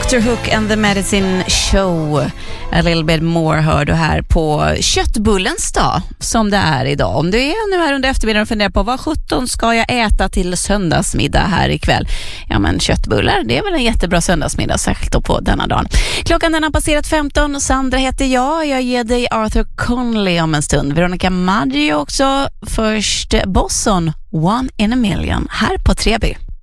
Dr. Hook and the Medicine Show. A little bit more hör du här på köttbullens dag som det är idag. Om du är nu här under eftermiddagen och funderar på vad 17 ska jag äta till söndagsmiddag här ikväll? Ja, men köttbullar, det är väl en jättebra söndagsmiddag, särskilt då på denna dagen. Klockan den har passerat 15. Sandra heter jag. Jag ger dig Arthur Conley om en stund. Veronica Maggio också. Först Bosson, One in a Million här på Treby.